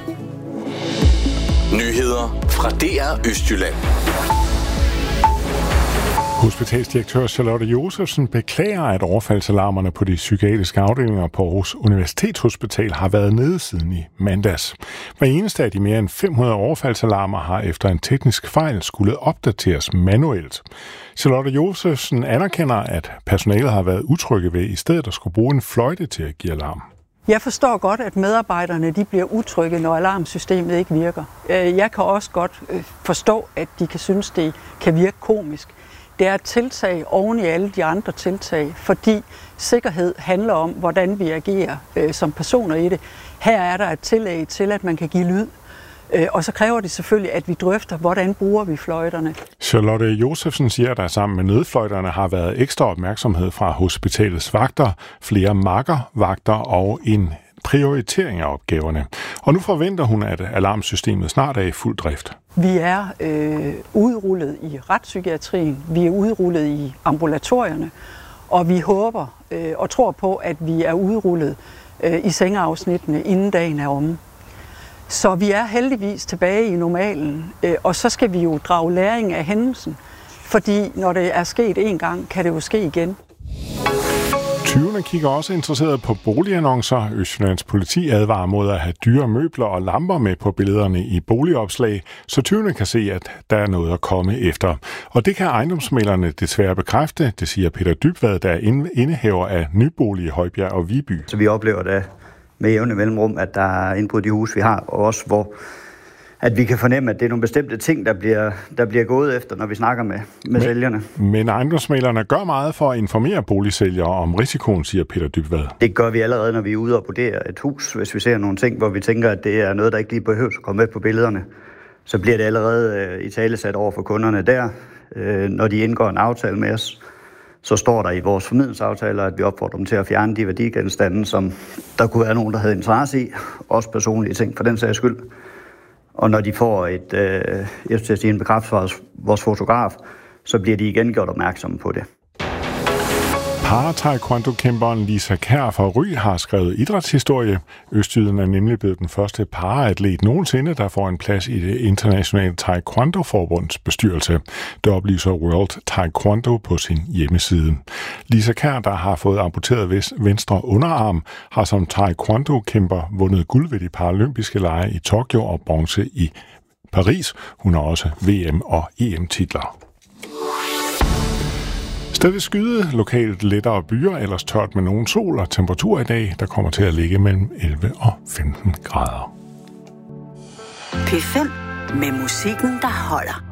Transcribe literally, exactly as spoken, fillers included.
Nyheder fra D R Østjylland. Hospitalsdirektør Charlotte Josefsen beklager, at overfaldsalarmerne på de psykiatriske afdelinger på Aarhus Universitetshospital har været nede siden i mandags. Hver eneste af de mere end fem hundrede overfaldsalarmer har efter en teknisk fejl skulle opdateres manuelt. Charlotte Josefsen anerkender, at personalet har været utrygge ved i stedet at skulle bruge en fløjte til at give alarm. Jeg forstår godt, at medarbejderne de bliver utrygge, når alarmsystemet ikke virker. Jeg kan også godt forstå, at de kan synes, det kan virke komisk. Det er et tiltag oven i alle de andre tiltag, fordi sikkerhed handler om, hvordan vi agerer øh, som personer i det. Her er der et tillæg til, at man kan give lyd, øh, og så kræver det selvfølgelig, at vi drøfter, hvordan bruger vi fløjterne. Charlotte Josefsen siger, at der sammen med nødfløjterne har været ekstra opmærksomhed fra hospitalets vagter, flere makkervagter og en prioritering af opgaverne. Og nu forventer hun, at alarmsystemet snart er i fuld drift. Vi er øh, udrullet i retspsykiatrien, vi er udrullet i ambulatorierne, og vi håber øh, og tror på, at vi er udrullet øh, i sengeafsnittene, inden dagen er omme. Så vi er heldigvis tilbage i normalen, øh, og så skal vi jo drage læring af hændelsen, fordi når det er sket en gang, kan det jo ske igen. Tyvene kigger også interesseret på boligannoncer. Østjyllands politi advarer mod at have dyre møbler og lamper med på billederne i boligopslag, så tyvene kan se, at der er noget at komme efter. Og det kan ejendomsmæglerne desværre bekræfte, det siger Peter Dybvad, der er indehaver af nybolig i Højbjerg og Viby. Så vi oplever da med jævne mellemrum, at der er indbrud i de huse, vi har, og også hvor at vi kan fornemme, at det er nogle bestemte ting, der bliver, der bliver gået efter, når vi snakker med, med men, sælgerne. Men ejendomsmæglerne gør meget for at informere boligsælgere om risikoen, siger Peter Dybvad. Det gør vi allerede, når vi er ude og vurdere et hus. Hvis vi ser nogle ting, hvor vi tænker, at det er noget, der ikke lige behøver at komme med på billederne, så bliver det allerede øh, i tale sat over for kunderne der. Øh, når de indgår en aftale med os, så står der i vores formidlingsaftaler, at vi opfordrer dem til at fjerne de værdigenstande, som der kunne være nogen, der havde interesse i. Også personlige ting for den sags skyld. Og når de får et, øh, jeg skal sige, en bekræftelse fra vores fotograf, så bliver de igen gjort opmærksomme på det. Para-taekwondo-kæmperen Lisa Kjær fra Ry har skrevet idrætshistorie. Østjyden er nemlig blevet den første paraatlet nogensinde, der får en plads i det internationale taekwondo-forbunds bestyrelse. Det oplyser World Taekwondo på sin hjemmeside. Lisa Kjær, der har fået amputeret venstre underarm, har som taekwondo-kæmper vundet guld ved de paralympiske lege i Tokyo og bronze i Paris. Hun har også V M- og E M-titler. Stadig skyde, lokalt lettere byer, ellers tørt med nogen sol og temperatur i dag, der kommer til at ligge mellem elleve og femten grader. P fem med musikken, der holder.